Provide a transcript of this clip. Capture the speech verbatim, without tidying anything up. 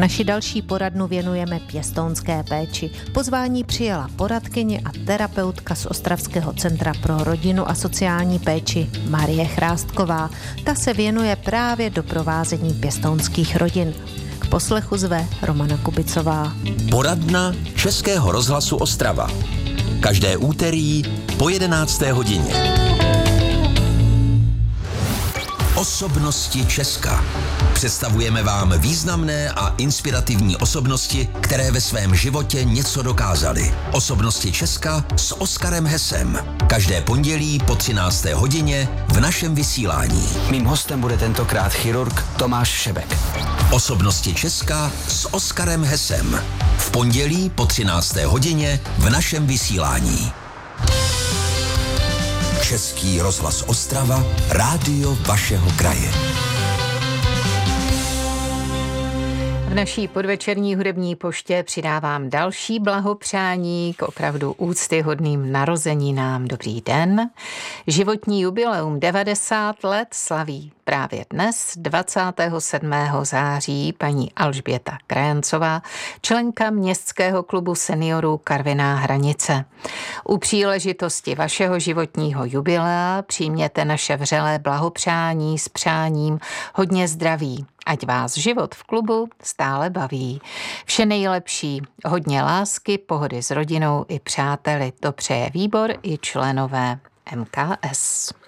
Naši další poradnu věnujeme pěstounské péči. Pozvání přijala poradkyně a terapeutka z Ostravského centra pro rodinu a sociální péči Marie Chrástková. Ta se věnuje právě doprovázení pěstounských rodin. K poslechu zve Romana Kubicová. Poradna Českého rozhlasu Ostrava. Každé úterý po jedenácté hodině. Osobnosti Česka. Představujeme vám významné a inspirativní osobnosti, které ve svém životě něco dokázaly. Osobnosti Česka s Oskarem Hesem. Každé pondělí po třinácté hodině v našem vysílání. Mým hostem bude tentokrát chirurg Tomáš Šebek. Osobnosti Česka s Oskarem Hesem. V pondělí po třinácté hodině v našem vysílání. Český rozhlas Ostrava, rádio vašeho kraje. V naší podvečerní hudební poště přidávám další blahopřání k opravdu úctyhodným narozeninám. Dobrý den. Životní jubileum devadesát let slaví právě dnes, dvacátého sedmého září, paní Alžběta Krajancová, členka Městského klubu seniorů Karviná Hranice. U příležitosti vašeho životního jubilea přijměte naše vřelé blahopřání s přáním hodně zdraví. Ať vás život v klubu stále baví. Vše nejlepší, hodně lásky, pohody s rodinou i přáteli. To přeje výbor i členové M K S.